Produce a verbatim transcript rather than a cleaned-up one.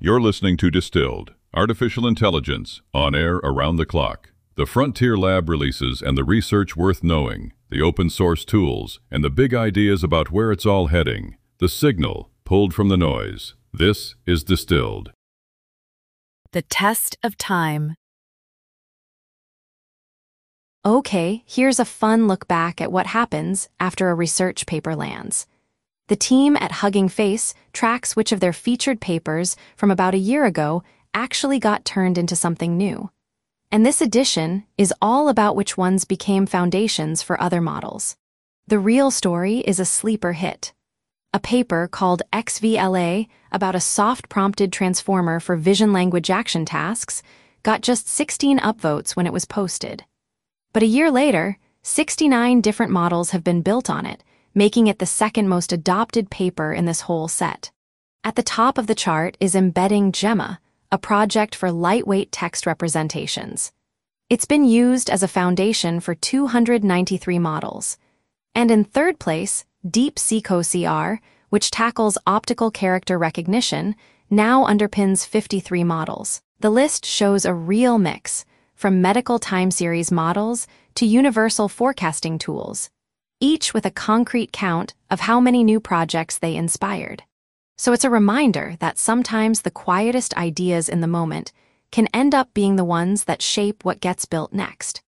You're listening to Distilled, Artificial Intelligence, on air around the clock. The Frontier Lab releases and the research worth knowing, the open source tools, and the big ideas about where it's all heading. The signal pulled from the noise. This is Distilled. The test of time. Okay, here's a fun look back at what happens after a research paper lands. The team at Hugging Face tracks which of their featured papers from about a year ago actually got turned into something new. And this edition is all about which ones became foundations for other models. The real story is a sleeper hit. A paper called X V L A about a soft-prompted transformer for vision language action tasks got just sixteen upvotes when it was posted. But a year later, sixty-nine different models have been built on it, making it the second most adopted paper in this whole set. At the top of the chart is Embedding Gemma, a project for lightweight text representations. It's been used as a foundation for two hundred ninety-three models. And in third place, DeepSeek O C R, which tackles optical character recognition, now underpins fifty-three models. The list shows a real mix, from medical time series models to universal forecasting tools, each with a concrete count of how many new projects they inspired. So it's a reminder that sometimes the quietest ideas in the moment can end up being the ones that shape what gets built next.